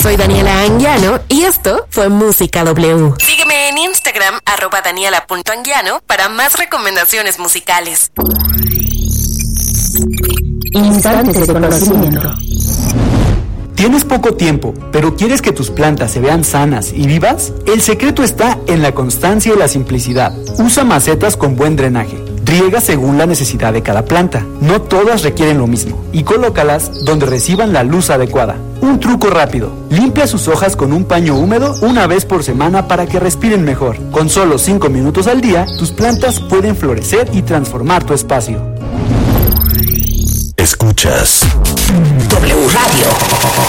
Soy Daniela Anguiano y esto fue Música W. Sígueme en Instagram, @daniela.anguiano, para más recomendaciones musicales. Instantes de conocimiento. ¿Tienes poco tiempo, pero quieres que tus plantas se vean sanas y vivas? El secreto está en la constancia y la simplicidad. Usa macetas con buen drenaje. Riega según la necesidad de cada planta. No todas requieren lo mismo. Y colócalas donde reciban la luz adecuada. Un truco rápido. Limpia sus hojas con un paño húmedo una vez por semana para que respiren mejor. Con solo 5 minutos al día, tus plantas pueden florecer y transformar tu espacio. Escuchas W Radio.